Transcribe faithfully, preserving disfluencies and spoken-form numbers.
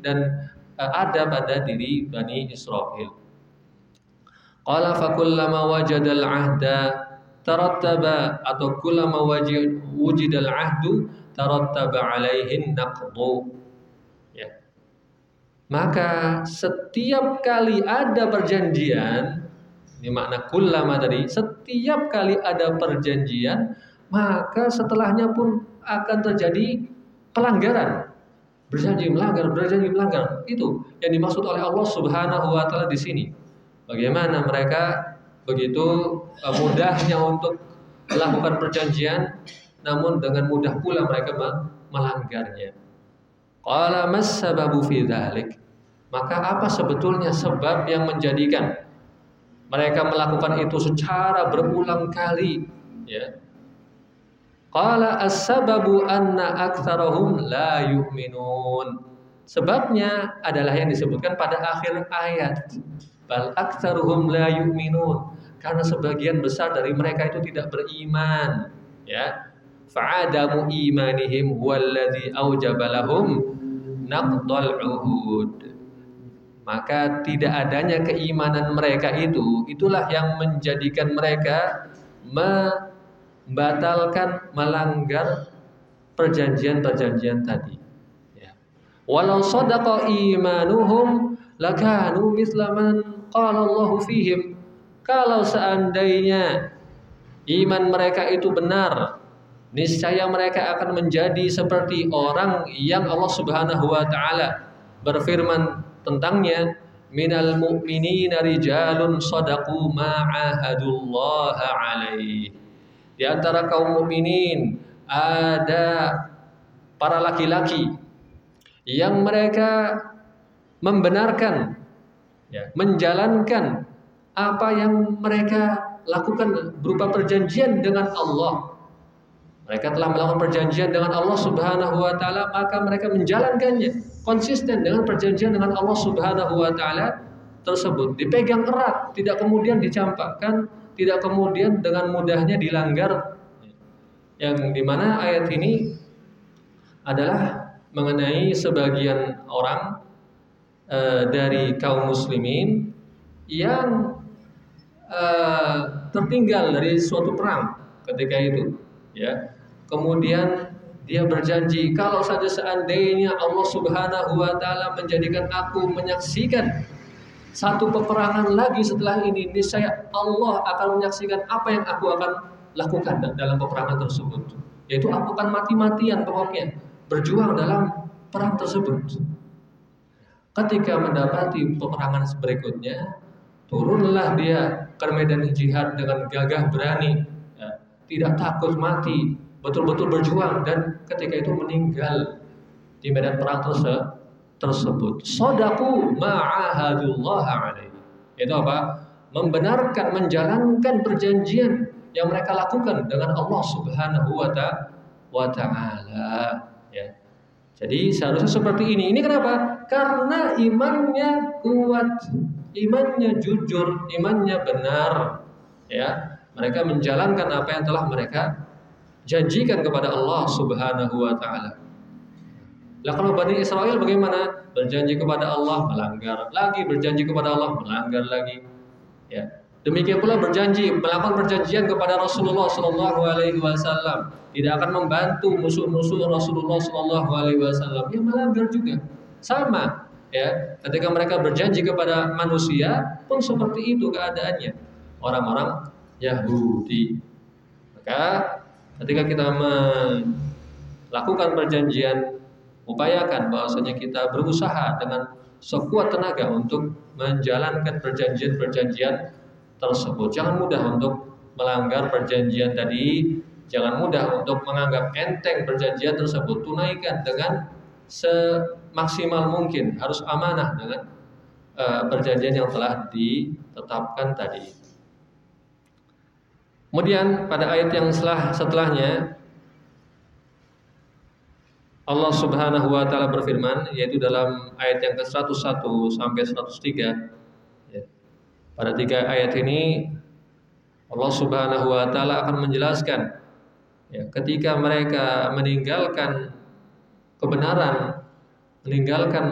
dan uh, ada pada diri Bani Israil. Qala fa kullama wajadal ahda tarattaba atau kullama wujidal ahdu tarattaba alaihin naqdu. Ya. Maka setiap kali ada perjanjian, ini makna kullama tadi, setiap kali ada perjanjian, maka setelahnya pun akan terjadi pelanggaran. Berjanji melanggar, berjanji melanggar. Itu yang dimaksud oleh Allah Subhanahu wa taala di sini. Bagaimana mereka begitu mudahnya untuk melakukan perjanjian, namun dengan mudah pula mereka melanggarnya. Qala mas sababu fi dzalik? Maka apa sebetulnya sebab yang menjadikan mereka melakukan itu secara berulang kali, ya? Qala as-sababu anna aktsarahum la yu'minun. Sebabnya adalah yang disebutkan pada akhir ayat. Bal aktsaruhum la yu'minun. Karena sebagian besar dari mereka itu tidak beriman, ya. Fa'adamu imanihim huwallazi aujaba lahum naqdal uhud. Maka tidak adanya keimanan mereka itu, itulah yang menjadikan mereka membatalkan, melanggar perjanjian-perjanjian tadi. Ya. Walau sadaqa imanuhum lakanu mithla man qala Allahu fihim. Kalau seandainya iman mereka itu benar, niscaya mereka akan menjadi seperti orang yang Allah Subhanahu wa taala berfirman tentangnya, minal mu'minina rijalun sadaqu ma ahadullaha alaihi. Di antara kaum mukminin ada para laki-laki yang mereka membenarkan, ya, menjalankan apa yang mereka lakukan berupa perjanjian dengan Allah. Mereka telah melakukan perjanjian dengan Allah Subhanahu wa taala, maka mereka menjalankannya konsisten dengan perjanjian dengan Allah Subhanahu wa taala tersebut, dipegang erat, tidak kemudian dicampakkan, tidak kemudian dengan mudahnya dilanggar. Yang dimana ayat ini adalah mengenai sebagian orang e, dari kaum muslimin yang e, tertinggal dari suatu perang ketika itu, ya. Kemudian dia berjanji, kalau saja seandainya Allah Subhanahu wa taala menjadikan aku menyaksikan satu peperangan lagi setelah ini, niscaya Allah akan menyaksikan apa yang aku akan lakukan dalam peperangan tersebut. Yaitu aku akan mati-matian pokoknya berjuang dalam perang tersebut. Ketika mendapati peperangan berikutnya, turunlah dia ke medan jihad dengan gagah berani, ya, tidak takut mati, betul-betul berjuang, dan ketika itu meninggal di medan perang tersebut. tersebut. Shadaku ma'ahadullah alaihi. Itu apa? Membenarkan, menjalankan perjanjian yang mereka lakukan dengan Allah Subhanahu wa taala, ya. Jadi seharusnya seperti ini. Ini kenapa? Karena imannya kuat, imannya jujur, imannya benar, ya. Mereka menjalankan apa yang telah mereka janjikan kepada Allah Subhanahu wa taala. Lah kalau Bani Israel bagaimana? Berjanji kepada Allah, melanggar lagi, berjanji kepada Allah, melanggar lagi. Ya. Demikian pula berjanji, melakukan perjanjian kepada Rasulullah Shallallahu Alaihi Wasallam, tidak akan membantu musuh-musuh Rasulullah Shallallahu Alaihi Wasallam, yang melanggar juga. Sama, ya. Ketika mereka berjanji kepada manusia, pun seperti itu keadaannya. Orang-orang Yahudi. Maka ketika kita melakukan perjanjian, upayakan bahwasanya kita berusaha dengan sekuat tenaga untuk menjalankan perjanjian-perjanjian tersebut. Jangan mudah untuk melanggar perjanjian tadi, jangan mudah untuk menganggap enteng perjanjian tersebut. Tunaikan dengan semaksimal mungkin, harus amanah dengan uh, perjanjian yang telah ditetapkan tadi. Kemudian pada ayat yang setelah setelahnya Allah Subhanahu wa taala berfirman, yaitu dalam ayat yang ke seratus satu sampai seratus tiga, ya. Pada tiga ayat ini Allah Subhanahu wa taala akan menjelaskan, ya, ketika mereka meninggalkan kebenaran, meninggalkan